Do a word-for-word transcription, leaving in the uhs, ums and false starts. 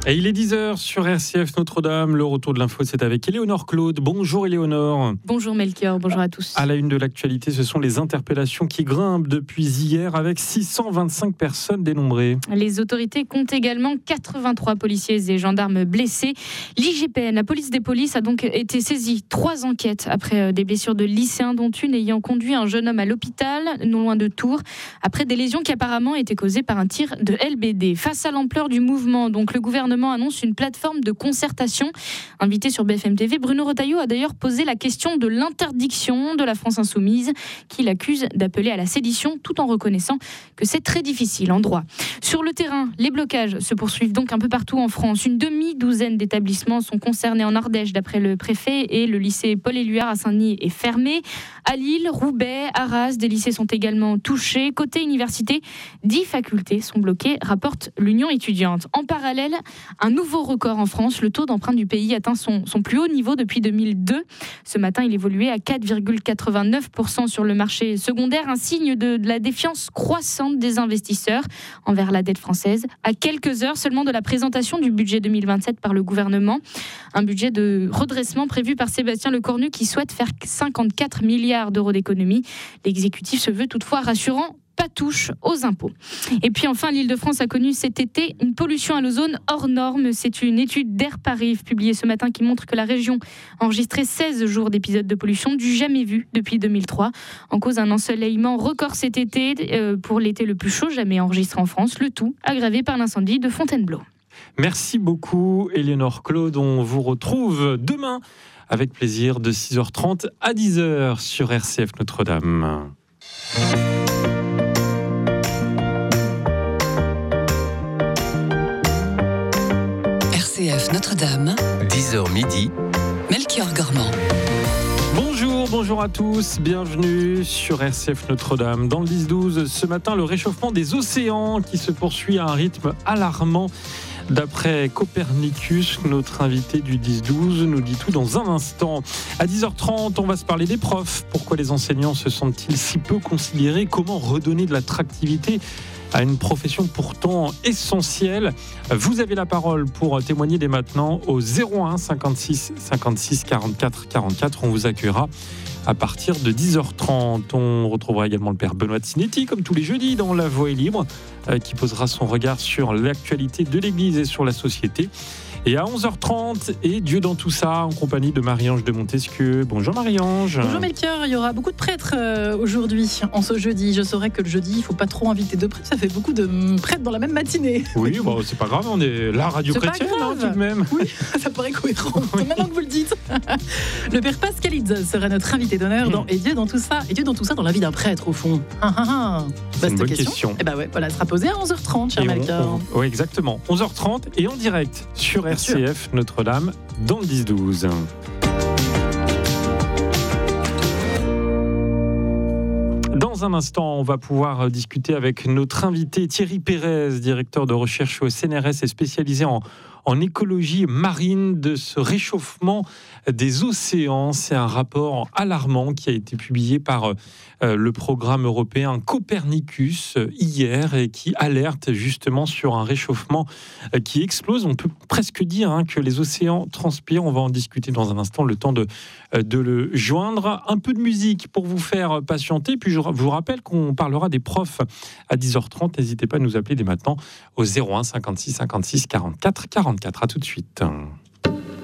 Et il est dix heures sur R C F Notre-Dame. Le retour de l'info, c'est avec Éléonore Claude. Bonjour Éléonore. Bonjour Melchior, bonjour à tous. À la une de l'actualité, ce sont les interpellations qui grimpent depuis hier avec six cent vingt-cinq personnes dénombrées. Les autorités comptent également quatre-vingt-trois policiers et gendarmes blessés. L'I G P N, la police des polices, a donc été saisie. Trois enquêtes après des blessures de lycéens, dont une ayant conduit un jeune homme à l'hôpital, non loin de Tours, après des lésions qui apparemment étaient causées par un tir de L B D. Face à l'ampleur du mouvement, donc le gouvernement annonce une plateforme de concertation. Invité sur B F M T V, Bruno Retailleau a d'ailleurs posé la question de l'interdiction de la France insoumise, qui l'accuse d'appeler à la sédition, tout en reconnaissant que c'est très difficile en droit. Sur le terrain, les blocages se poursuivent donc un peu partout en France. Une demi-douzaine d'établissements sont concernés en Ardèche, d'après le préfet, et le lycée Paul-Éluard à Saint-Denis est fermé. À Lille, Roubaix, Arras, des lycées sont également touchés. Côté université, dix facultés sont bloquées, rapporte l'Union étudiante. En parallèle, un nouveau record en France. Le taux d'emprunt du pays atteint son, son plus haut niveau depuis deux mille deux. Ce matin, il évoluait à quatre virgule quatre-vingt-neuf pour cent sur le marché secondaire, un signe de, de la défiance croissante des investisseurs envers la dette française, à quelques heures seulement de la présentation du budget deux mille vingt-sept par le gouvernement. Un budget de redressement prévu par Sébastien Lecornu qui souhaite faire cinquante-quatre milliards d'euros d'économies. L'exécutif se veut toutefois rassurant. Pas touche aux impôts. Et puis enfin, l'Île-de-France a connu cet été une pollution à l'ozone hors norme. C'est une étude d'Air Paris publiée ce matin qui montre que la région a enregistré seize jours d'épisodes de pollution du jamais vu depuis deux mille trois. En cause un ensoleillement record cet été euh, pour l'été le plus chaud jamais enregistré en France. Le tout aggravé par l'incendie de Fontainebleau. Merci beaucoup Éléonore Claude. On vous retrouve demain avec plaisir de six heures trente à dix heures sur R C F Notre-Dame. R C F Notre-Dame, dix heures midi, Melchior Gormand. Bonjour, bonjour à tous, bienvenue sur R C F Notre-Dame. Dans le dix douze, ce matin, le réchauffement des océans qui se poursuit à un rythme alarmant. D'après Copernicus, notre invité du dix douze nous dit tout dans un instant. À dix heures trente, on va se parler des profs. Pourquoi les enseignants se sentent-ils si peu considérés ? Comment redonner de l'attractivité à une profession pourtant essentielle? Vous avez la parole pour témoigner dès maintenant au zéro un cinquante-six cinquante-six quarante-quatre quarante-quatre. On vous accueillera à partir de dix heures trente. On retrouvera également le père Benoît Tsinetti, comme tous les jeudis, dans La Voix est libre, euh, qui posera son regard sur l'actualité de l'Église et sur la société. Et à onze heures trente, et Dieu dans tout ça, en compagnie de Marie-Ange de Montesquieu. Bonjour Marie-Ange. Bonjour Melchior, il y aura beaucoup de prêtres euh, aujourd'hui, en ce jeudi. Je saurais que le jeudi, il ne faut pas trop inviter de prêtres, ça fait beaucoup de prêtres dans la même matinée. Oui, bon, c'est pas grave, on est la radio c'est chrétienne, hein, tout de même. Oui, ça paraît cohérent, oui. Maintenant que vous le dites. Le père Pascalidze sera notre invité d'honneur dans Et Dieu dans tout ça, et Dieu dans tout ça dans la vie d'un prêtre, au fond. Ah, ah, ah. C'est une bonne question. question. Et bah ouais, voilà, elle sera posée à onze heures trente, cher Melchior. Oui, exactement. onze heures trente et en direct sur R C F Notre-Dame dans le dix douze. Dans un instant, on va pouvoir discuter avec notre invité Thierry Pérez, directeur de recherche au C N R S et spécialisé en, en écologie marine, de ce réchauffement des océans. C'est un rapport alarmant qui a été publié par euh, le programme européen Copernicus euh, hier et qui alerte justement sur un réchauffement euh, qui explose. On peut presque dire hein, que les océans transpirent. On va en discuter dans un instant, le temps de, euh, de le joindre. Un peu de musique pour vous faire patienter. Puis je vous rappelle qu'on parlera des profs à dix heures trente. N'hésitez pas à nous appeler dès maintenant au zéro un cinquante-six cinquante-six quarante-quatre quarante-quatre. À tout de suite.